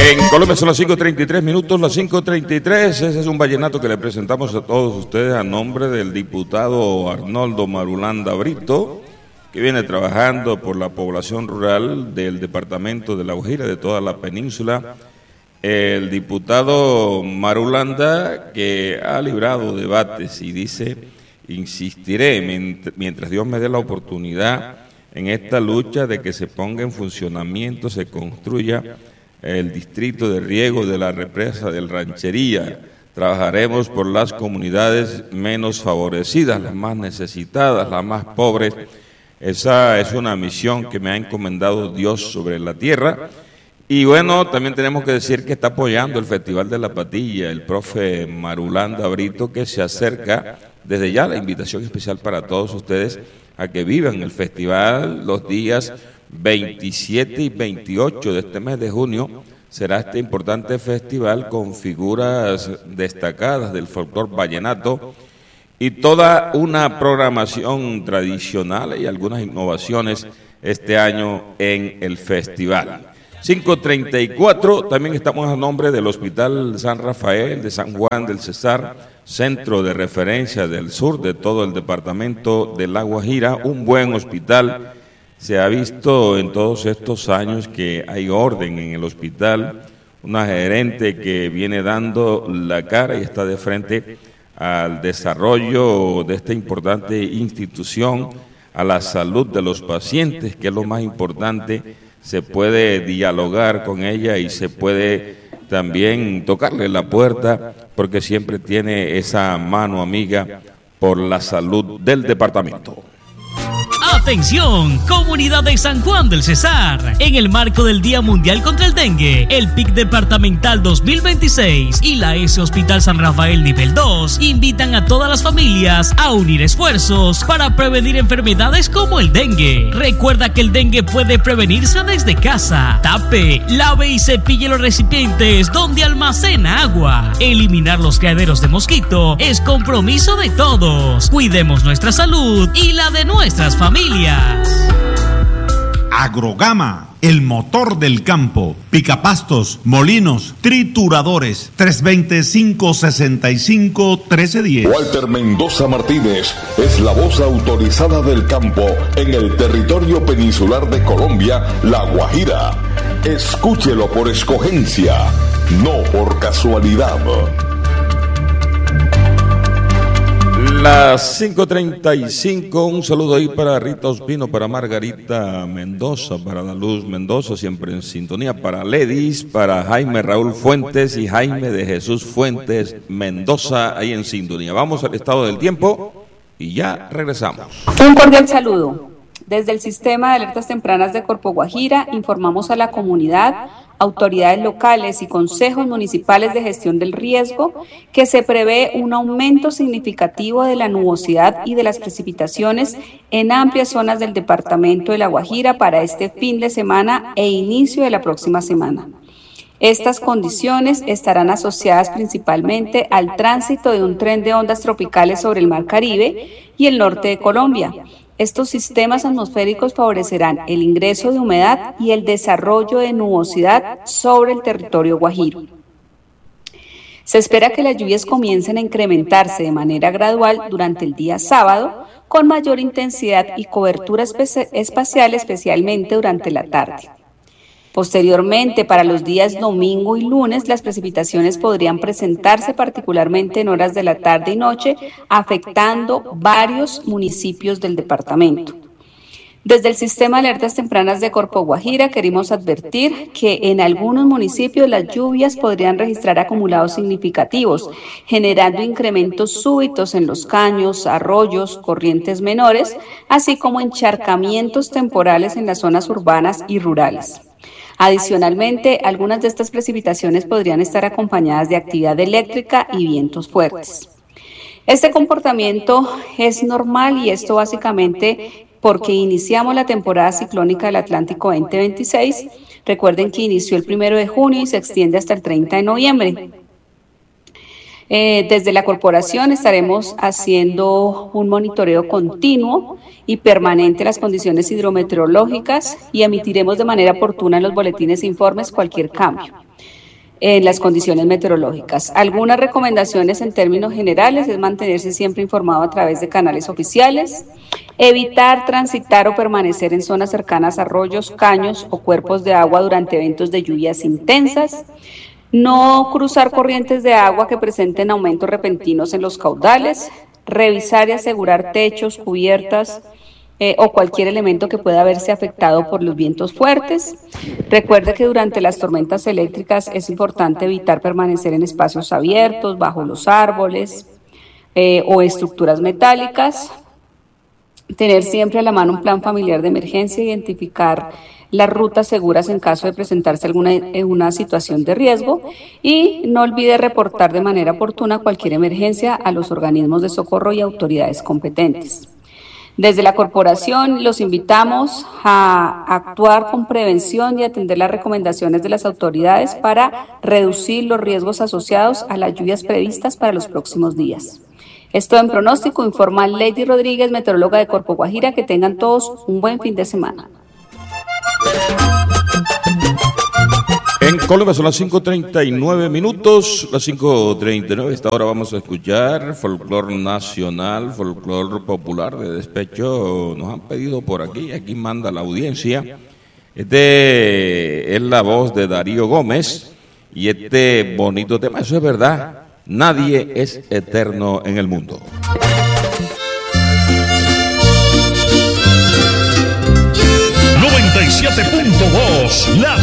En Colombia son las 5:33 minutos, las 5:33. Ese es un vallenato que le presentamos a todos ustedes a nombre del diputado Arnoldo Marulanda Brito, que viene trabajando por la población rural del departamento de La Guajira, de toda la península. El diputado Marulanda, que ha librado debates y dice: insistiré mientras Dios me dé la oportunidad en esta lucha de que se ponga en funcionamiento, se construya el distrito de riego de la represa del Ranchería. Trabajaremos por las comunidades menos favorecidas, las más necesitadas, las más pobres. Esa es una misión que me ha encomendado Dios sobre la tierra. Y bueno, también tenemos que decir que está apoyando el Festival de la Patilla, el profe Marulanda Brito, que se acerca desde ya. La invitación especial para todos ustedes a que vivan el festival los días 27 y 28 de este mes de junio. Será este importante festival con figuras destacadas del folclore vallenato y toda una programación tradicional y algunas innovaciones este año en el festival. 5:34, también estamos a nombre del Hospital San Rafael de San Juan del Cesar, centro de referencia del sur de todo el departamento de La Guajira, un buen hospital. Se ha visto en todos estos años que hay orden en el hospital, una gerente que viene dando la cara y está de frente al desarrollo de esta importante institución, a la salud de los pacientes, que es lo más importante. Se puede dialogar con ella y se puede también tocarle la puerta, porque siempre tiene esa mano amiga por la salud del departamento. Atención, comunidad de San Juan del Cesar. En el marco del Día Mundial contra el Dengue, el PIC Departamental 2026 y la S Hospital San Rafael Nivel 2 invitan a todas las familias a unir esfuerzos para prevenir enfermedades como el dengue. Recuerda que el dengue puede prevenirse desde casa. Tape, lave y cepille los recipientes donde almacena agua. Eliminar los criaderos de mosquito es compromiso de todos. Cuidemos nuestra salud y la de nuestras familias. Agrogama, el motor del campo. Picapastos, molinos, trituradores. 320-565-1310. Walter Mendoza Martínez es la voz autorizada del campo en el territorio peninsular de Colombia, La Guajira. Escúchelo por escogencia, no por casualidad. Las 5:35, un saludo ahí para Rita Ospino, para Margarita Mendoza, para La Luz Mendoza, siempre en sintonía, para Ledis, para Jaime Raúl Fuentes y Jaime de Jesús Fuentes Mendoza, ahí en sintonía. Vamos al estado del tiempo y ya regresamos. Un cordial saludo. Desde el Sistema de Alertas Tempranas de Corpo Guajira informamos a la comunidad, autoridades locales y consejos municipales de gestión del riesgo que se prevé un aumento significativo de la nubosidad y de las precipitaciones en amplias zonas del departamento de La Guajira para este fin de semana e inicio de la próxima semana. Estas condiciones estarán asociadas principalmente al tránsito de un tren de ondas tropicales sobre el Mar Caribe y el norte de Colombia. Estos sistemas atmosféricos favorecerán el ingreso de humedad y el desarrollo de nubosidad sobre el territorio guajiro. Se espera que las lluvias comiencen a incrementarse de manera gradual durante el día sábado, con mayor intensidad y cobertura espacial, especialmente durante la tarde. Posteriormente, para los días domingo y lunes, las precipitaciones podrían presentarse particularmente en horas de la tarde y noche, afectando varios municipios del departamento. Desde el Sistema de Alertas Tempranas de Corpo Guajira queremos advertir que en algunos municipios las lluvias podrían registrar acumulados significativos, generando incrementos súbitos en los caños, arroyos, corrientes menores, así como encharcamientos temporales en las zonas urbanas y rurales. Adicionalmente, algunas de estas precipitaciones podrían estar acompañadas de actividad eléctrica y vientos fuertes. Este comportamiento es normal y esto básicamente porque iniciamos la temporada ciclónica del Atlántico 2026. Recuerden que inició el 1 de junio y se extiende hasta el 30 de noviembre. Desde la corporación estaremos haciendo un monitoreo continuo y permanente de las condiciones hidrometeorológicas y emitiremos de manera oportuna en los boletines e informes cualquier cambio. en las condiciones meteorológicas. Algunas recomendaciones en términos generales es mantenerse siempre informado a través de canales oficiales, evitar transitar o permanecer en zonas cercanas a arroyos, caños o cuerpos de agua durante eventos de lluvias intensas, no cruzar corrientes de agua que presenten aumentos repentinos en los caudales, revisar y asegurar techos, cubiertas, o cualquier elemento que pueda verse afectado por los vientos fuertes. Recuerde que durante las tormentas eléctricas es importante evitar permanecer en espacios abiertos, bajo los árboles o estructuras metálicas. Tener siempre a la mano un plan familiar de emergencia, identificar las rutas seguras en caso de presentarse alguna situación de riesgo y no olvide reportar de manera oportuna cualquier emergencia a los organismos de socorro y autoridades competentes. Desde la corporación los invitamos a actuar con prevención y atender las recomendaciones de las autoridades para reducir los riesgos asociados a las lluvias previstas para los próximos días. Esto en pronóstico informa Lady Rodríguez, meteoróloga de Corpo Guajira. Que tengan todos un buen fin de semana. En Colombia son las 5:39 minutos, las 5:39. Esta hora vamos a escuchar folclor nacional, folclor popular de despecho. Nos han pedido por aquí manda la audiencia. Es la voz de Darío Gómez y este bonito tema, eso es verdad, nadie es eterno en el mundo. 97.2, la